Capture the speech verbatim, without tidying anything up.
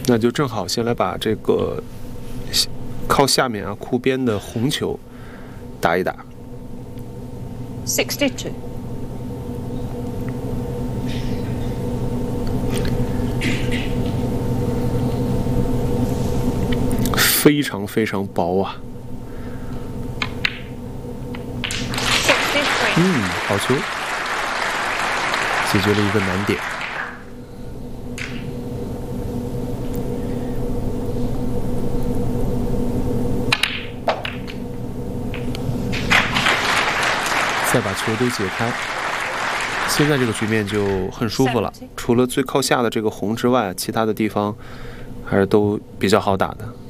那就正好先来把这个靠下面啊库边的红球打一打。 sixty-two. 非常非常薄啊！嗯，好球，解决了一个难点。再把球都解开，现在这个局面就很舒服了。除了最靠下的这个红之外，其他的地方还是都比较好打的。